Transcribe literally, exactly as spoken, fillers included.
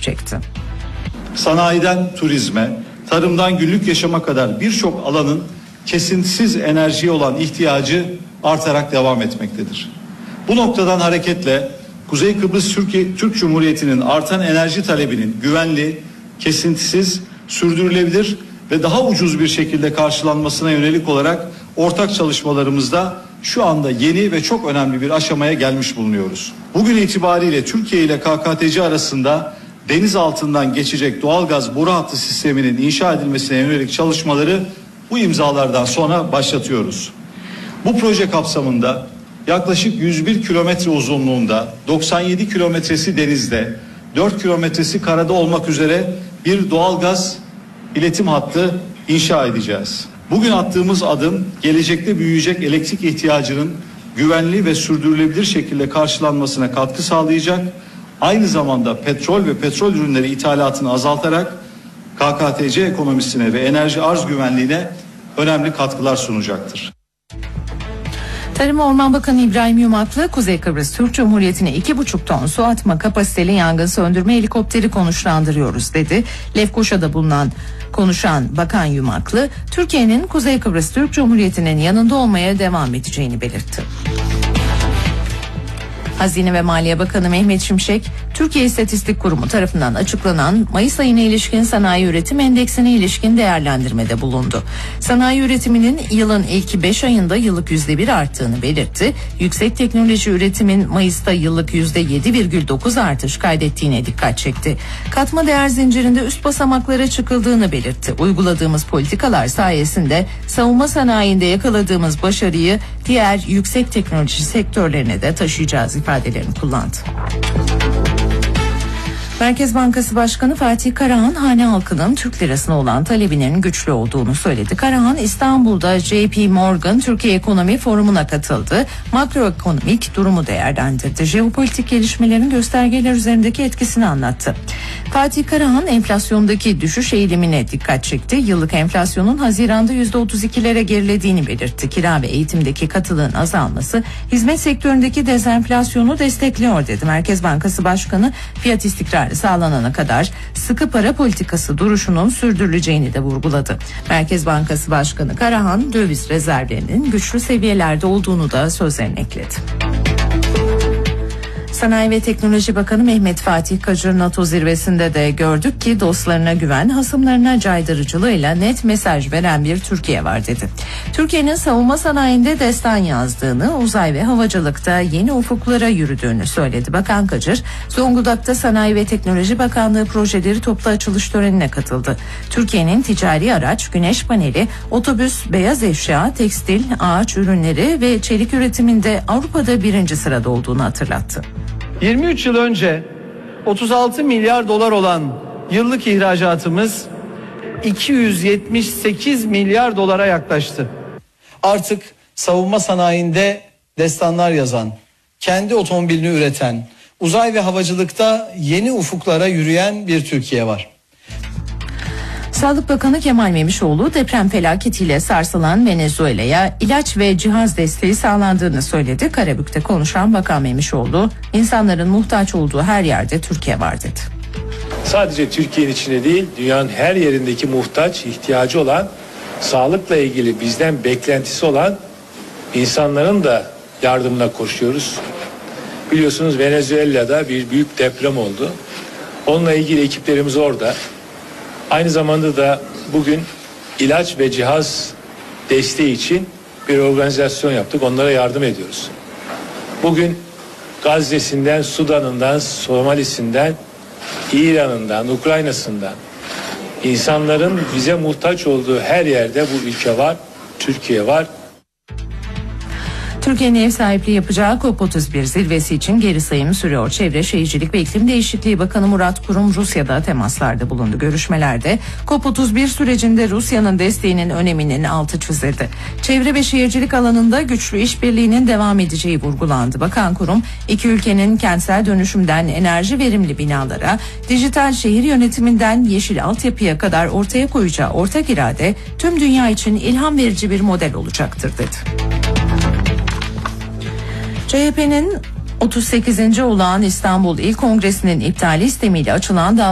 çekti. Sanayiden turizme, tarımdan günlük yaşama kadar birçok alanın kesintisiz enerjiye olan ihtiyacı artarak devam etmektedir. Bu noktadan hareketle Kuzey Kıbrıs Türkiye, Türk Cumhuriyeti'nin artan enerji talebinin güvenli, kesintisiz, sürdürülebilir ve daha ucuz bir şekilde karşılanmasına yönelik olarak ortak çalışmalarımızda şu anda yeni ve çok önemli bir aşamaya gelmiş bulunuyoruz. Bugün itibariyle Türkiye ile K K T C arasında deniz altından geçecek doğalgaz boru hattı sisteminin inşa edilmesine yönelik çalışmaları bu imzalardan sonra başlatıyoruz. Bu proje kapsamında yaklaşık yüz bir kilometre uzunluğunda, doksan yedi kilometresi denizde, dört kilometresi karada olmak üzere bir doğalgaz iletim hattı inşa edeceğiz. Bugün attığımız adım gelecekte büyüyecek elektrik ihtiyacının güvenli ve sürdürülebilir şekilde karşılanmasına katkı sağlayacak. Aynı zamanda petrol ve petrol ürünleri ithalatını azaltarak K K T C ekonomisine ve enerji arz güvenliğine önemli katkılar sunacaktır. Tarım Orman Bakanı İbrahim Yumaklı, Kuzey Kıbrıs Türk Cumhuriyeti'ne iki buçuk ton su atma kapasiteli yangın söndürme helikopteri konuşlandırıyoruz dedi. Lefkoşa'da bulunan konuşan Bakan Yumaklı, Türkiye'nin Kuzey Kıbrıs Türk Cumhuriyeti'nin yanında olmaya devam edeceğini belirtti. Hazine ve Maliye Bakanı Mehmet Şimşek, Türkiye İstatistik Kurumu tarafından açıklanan Mayıs ayına ilişkin sanayi üretim endeksine ilişkin değerlendirmede bulundu. Sanayi üretiminin yılın ilk beş ayında yıllık yüzde bir arttığını belirtti. Yüksek teknoloji üretimin Mayıs'ta yıllık yüzde yedi virgül dokuz artış kaydettiğine dikkat çekti. Katma değer zincirinde üst basamaklara çıkıldığını belirtti. Uyguladığımız politikalar sayesinde savunma sanayinde yakaladığımız başarıyı diğer yüksek teknoloji sektörlerine de taşıyacağız ifadelerini kullandı. Merkez Bankası Başkanı Fatih Karahan, hane halkının Türk lirasına olan talebinin güçlü olduğunu söyledi. Karahan, İstanbul'da J P Morgan Türkiye Ekonomi Forumu'na katıldı. Makroekonomik durumu değerlendirdi. Jeopolitik gelişmelerin göstergeler üzerindeki etkisini anlattı. Fatih Karahan, enflasyondaki düşüş eğilimine dikkat çekti. Yıllık enflasyonun Haziran'da yüzde otuz ikilere gerilediğini belirtti. Kira ve eğitimdeki katılığın azalması hizmet sektöründeki dezenflasyonu destekliyor dedi. Merkez Bankası Başkanı, fiyat istikrarı sağlanana kadar sıkı para politikası duruşunun sürdürüleceğini de vurguladı. Merkez Bankası Başkanı Karahan, döviz rezervlerinin güçlü seviyelerde olduğunu da sözlerine ekledi. Sanayi ve Teknoloji Bakanı Mehmet Fatih Kacır, NATO zirvesinde de gördük ki dostlarına güven, hasımlarına caydırıcılığıyla net mesaj veren bir Türkiye var dedi. Türkiye'nin savunma sanayinde destan yazdığını, uzay ve havacılıkta yeni ufuklara yürüdüğünü söyledi. Bakan Kacır, Zonguldak'ta Sanayi ve Teknoloji Bakanlığı projeleri toplu açılış törenine katıldı. Türkiye'nin ticari araç, güneş paneli, otobüs, beyaz eşya, tekstil, ağaç ürünleri ve çelik üretiminde Avrupa'da birinci sırada olduğunu hatırlattı. yirmi üç yıl önce otuz altı milyar dolar olan yıllık ihracatımız iki yüz yetmiş sekiz milyar dolara yaklaştı. Artık savunma sanayinde destanlar yazan, kendi otomobilini üreten, uzay ve havacılıkta yeni ufuklara yürüyen bir Türkiye var. Sağlık Bakanı Kemal Memişoğlu, deprem felaketiyle sarsılan Venezuela'ya ilaç ve cihaz desteği sağlandığını söyledi. Karabük'te konuşan Bakan Memişoğlu, insanların muhtaç olduğu her yerde Türkiye var dedi. Sadece Türkiye'nin içinde değil, dünyanın her yerindeki muhtaç, ihtiyacı olan, sağlıkla ilgili bizden beklentisi olan insanların da yardımına koşuyoruz. Biliyorsunuz Venezuela'da bir büyük deprem oldu. Onunla ilgili ekiplerimiz orada. Aynı zamanda da bugün ilaç ve cihaz desteği için bir organizasyon yaptık. Onlara yardım ediyoruz. Bugün Gazze'sinden, Sudan'ından, Somalisinden, İran'ından, Ukrayna'sından insanların bize muhtaç olduğu her yerde bu ülke var, Türkiye var. Türkiye'nin ev sahipliği yapacağı COP otuz bir zirvesi için geri sayım sürüyor. Çevre, Şehircilik ve İklim Değişikliği Bakanı Murat Kurum Rusya'da temaslarda bulundu. Görüşmelerde COP otuz bir sürecinde Rusya'nın desteğinin öneminin altı çizildi. Çevre ve şehircilik alanında güçlü işbirliğinin devam edeceği vurgulandı. Bakan Kurum, iki ülkenin kentsel dönüşümden enerji verimli binalara, dijital şehir yönetiminden yeşil altyapıya kadar ortaya koyacağı ortak irade tüm dünya için ilham verici bir model olacaktır dedi. C H P'nin otuz sekizinci olağan İstanbul İl Kongresi'nin iptali istemiyle açılan